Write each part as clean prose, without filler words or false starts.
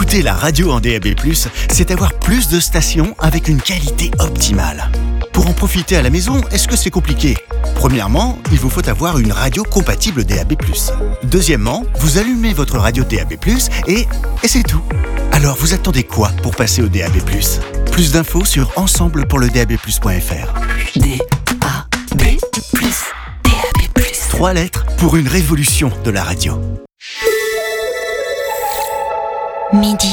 Écouter la radio en DAB+, c'est avoir plus de stations avec une qualité optimale. Pour en profiter à la maison, est-ce que c'est compliqué ? Premièrement, il vous faut avoir une radio compatible DAB+. Deuxièmement, vous allumez votre radio DAB+, et c'est tout. Alors vous attendez quoi pour passer au DAB+? Plus d'infos sur ensemblepourledab+.fr. DAB+, DAB+. 3 lettres pour une révolution de la radio. Midi.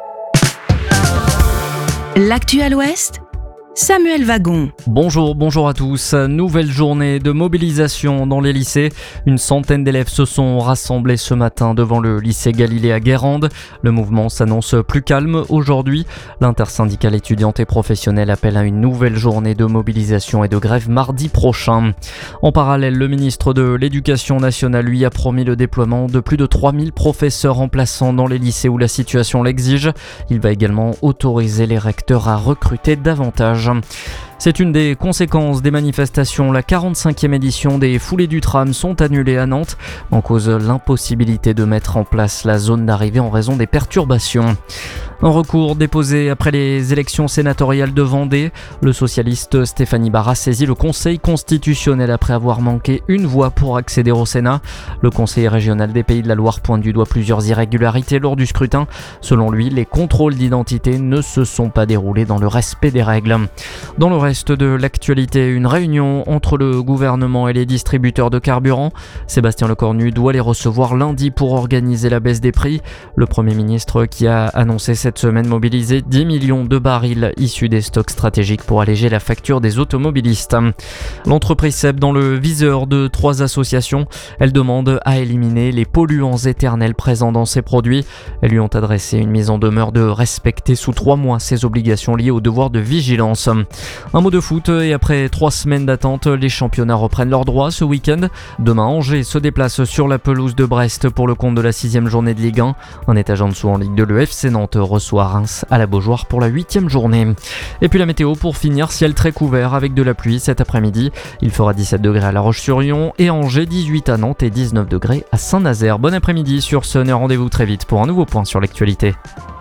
L'actu à l'Ouest, Samuel Wagon. Bonjour à tous. Nouvelle journée de mobilisation dans les lycées. Une centaine d'élèves se sont rassemblés ce matin devant le lycée Galilée à Guérande. Le mouvement s'annonce plus calme aujourd'hui. L'intersyndicale étudiante et professionnelle appelle à une nouvelle journée de mobilisation et de grève mardi prochain. En parallèle, le ministre de l'Éducation nationale lui a promis le déploiement de plus de 3000 professeurs remplaçants dans les lycées où la situation l'exige. Il va également autoriser les recteurs à recruter davantage. C'est une des conséquences des manifestations. La 45e édition des Foulées du Tram sont annulées à Nantes, en cause l'impossibilité de mettre en place la zone d'arrivée en raison des perturbations. Un recours déposé après les élections sénatoriales de Vendée. Le socialiste Stéphanie Barra saisit le Conseil constitutionnel après avoir manqué une voix pour accéder au Sénat. Le conseiller régional des Pays de la Loire pointe du doigt plusieurs irrégularités lors du scrutin. Selon lui, les contrôles d'identité ne se sont pas déroulés dans le respect des règles. Dans le reste de l'actualité, une réunion entre le gouvernement et les distributeurs de carburant. Sébastien Lecornu doit les recevoir lundi pour organiser la baisse des prix. Le Premier ministre qui a annoncé cette semaine mobiliser 10 millions de barils issus des stocks stratégiques pour alléger la facture des automobilistes. L'entreprise SEB dans le viseur de 3 associations. Elle demande à éliminer les polluants éternels présents dans ses produits. Elles lui ont adressé une mise en demeure de respecter sous 3 mois ses obligations liées au devoir de vigilance. Un mot de foot et après 3 semaines d'attente, les championnats reprennent leurs droits ce week-end. Demain, Angers se déplace sur la pelouse de Brest pour le compte de la 6e journée de Ligue 1. Un étage en dessous en Ligue 2, le FC Nantes reçoit Reims à la Beaujoire pour la 8e journée. Et puis la météo pour finir, ciel très couvert avec de la pluie cet après-midi. Il fera 17 degrés à La Roche-sur-Yon et Angers, 18 à Nantes et 19 degrés à Saint-Nazaire. Bon après-midi sur Sun et rendez-vous très vite pour un nouveau point sur l'actualité.